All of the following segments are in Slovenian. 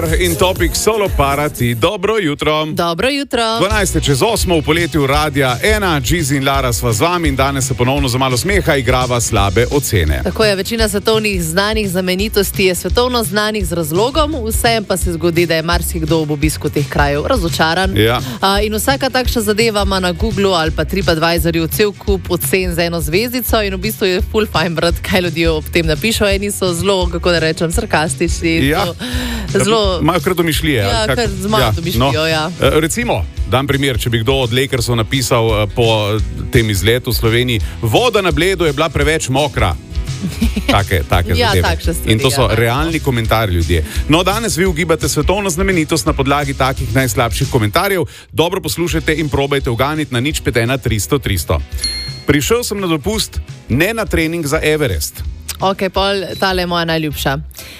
In topik Solo Parati. Dobro jutro. Dobro jutro. 12:08 v poletju Radia 1, Gizi in Lara sva z vami in danes se ponovno za malo smeha igrava slabe ocene. Tako je, večina svetovnih znanih znamenitosti je svetovno znanih z razlogom, vseeno pa se zgodi, da je marsikdo ob obisku teh krajev razočaran. Ja. In vsaka takšna zadeva ima na Googlu ali pa TripAdvisorju cel kup ocen za eno zvezdico in v bistvu je full fajn brati, kaj ljudje ob tem napišejo. Eni so zelo, kako da rečem, sarkastični. Ja. Imajo kar domišljije. Ja, kar z malo domišljijo, ja. Recimo, dam primer, če bi kdo od Lakersov napisal po tem izletu v Sloveniji, voda na Bledu je bila preveč mokra. Take zadeve. In to so realni komentarji ljudje. No, danes vi ugibate svetovno znamenitost na podlagi takih najslabših komentarjev. Dobro poslušajte in probajte uganiti na 051 300 300. Prišel sem na dopust, ne na trening za Everest. Ok, pol, tale je moja najljubša.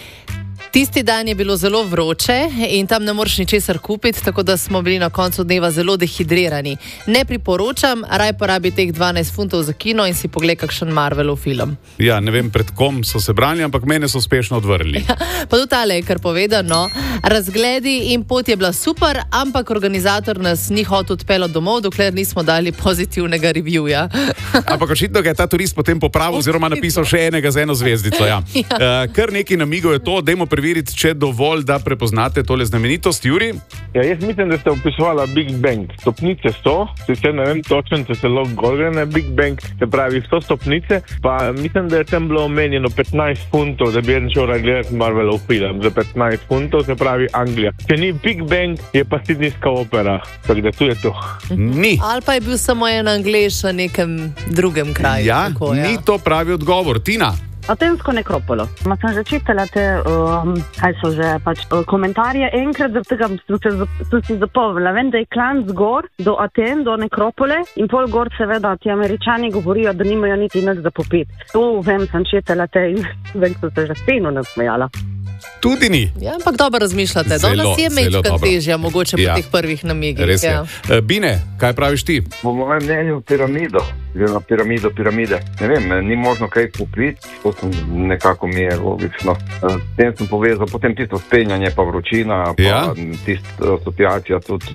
Tisti dan je bilo zelo vroče in tam ne moreš ničesar kupiti, tako da smo bili na koncu dneva zelo dehidrirani. Ne priporočam, raj porabi teh 12 funtov za kino in si pogled kakšen Marvelov film. Ja, ne vem pred kom so se branili, ampak mene so uspešno odvrnili. Ja, pa tudi tale je kar povedano. Razgledi in pot je bila super, ampak organizator nas ni hotel odpeljati domov, dokler nismo dali pozitivnega reviewja. Ampak očitno ga je ta turist potem popravil oziroma napisal še enega z eno zvezdico. Ja. Kar nekaj namigov je to, dajmo preveriti, če dovolj, da prepoznate tole znamenitost. Juri? Ja, jaz mislim, da ste opisovala Big Bang. Stopnice 100, sicer ne vem točno, če se lahko gore na Big Bang, se pravi 100 stopnice, pa mislim, da je tam bilo omenjeno 15 funtov, da bi en šel gledati Marvelov film za 15 funtov, se pravi Anglija. Če ni Big Bang, je pa Sydneyska opera, tako da tu je to. Ni. Ali pa je bil samo en Anglež na nekem drugem kraju. Ja, tako, ni to pravi odgovor. Tina? Atensko nekropolo. Ma sem že čitala te, kaj so že, komentarje. Enkrat zaradi tega sem se zapomnila. Vem, da je klan zgor do Aten, do nekropole in pol gor seveda ti Američani govorijo, da nimajo niti nič za popiti. To vem, sem čitala te in vem, so se že fino nasmejala. Tudi ni. Ja, ampak dobro razmišljate. Danes je mečka težja, mogoče po teh prvih namigih. Res je. Ja. Bine, kaj praviš ti? Po mojem mnenju piramido. Piramide. Ne vem, ni možno kaj kupiti, to nekako mi je logično. S tem sem povezal, potem tisto spenjanje, pa vročina, pa tisto asociacija tudi,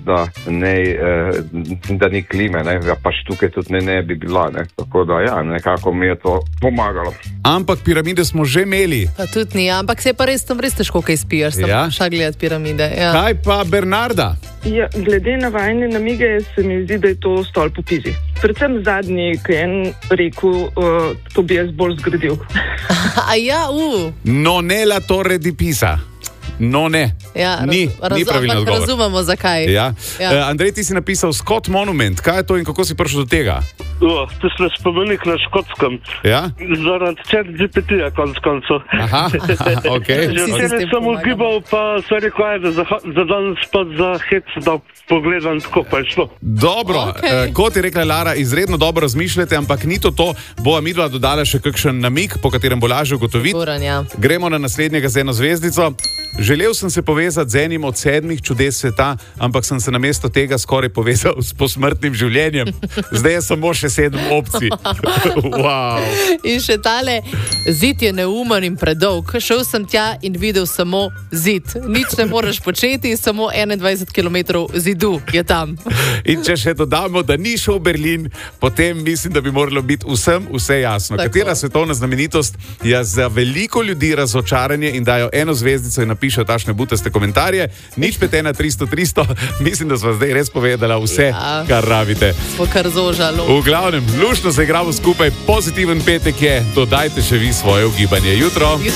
da ni klime, ne? Ja, pa tukaj tudi ne bi bila, ne? Tako da ja, nekako mi je to pomagalo. Ampak piramide smo že imeli. Pa tudi ni, ampak se je pa res težko kaj spiješ, sem šla gledati piramide. Ja. Kaj pa Bernarda? Ja, glede na vajne namige se mi zdi, da je to stolp v Pizi. Predvsem zadnji, ki je en rekel, to bi jaz bolj zgradil. No, ne la torre di Pisa. No, ne. Ja, ni pravilno odgovor. Razumemo, zakaj. Ja. Andrej, ti si napisal Scott Monument. Kaj je to in kako si prišel do tega? To se spomenik na Škotskem. Ja? Zaradi ChatGPT-ja konc koncev. Aha, okej. Včeraj sem ugibal, pa se rekel, da za danes pa za hec, da pogledam tako, pa je šlo. Dobro, kot je rekla Lara, izredno dobro razmišljate, ampak ni to. Bova midva dodala še kakšen namig, po katerem bo lažje ugotoviti. Gremo na naslednjega z eno zvezdico. Želel sem se povezati z enim od 7 čudes sveta, ampak sem se namesto tega skoraj povezal s posmrtnim življenjem. Zdaj je samo še 7 opcij. Wow. In še tale, zid je neumen in predolg. Šel sem tja in videl samo zid. Nič ne moreš početi, samo 21 km zidu je tam. In če še dodamo, da ni šel v Berlin, potem mislim, da bi moralo biti vsem vse jasno. Tako. Katera svetovna znamenitost je za veliko ljudi razočaranje in dajo eno zvezdico in napišejo tašne butaste komentarje. 051 300 300. Mislim, da sva zdaj res povedala vse, kar rabite. Smo kar zožali. V glavnem, luštno se igramo skupaj. Pozitiven petek je. Dodajte še vi svoje ugibanje. Jutro.